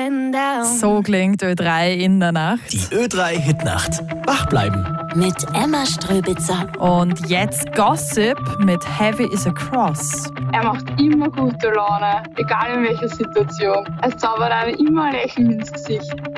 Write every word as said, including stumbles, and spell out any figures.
getting down. So klingt Ö drei in der Nacht. Die Ö drei Hitnacht. Wach bleiben. Mit Emma Ströbitzer. Und jetzt Gossip mit Heavy is a Cross. Er macht immer gute Laune, egal in welcher Situation. Er zaubert einem immer ein Lächeln ins Gesicht.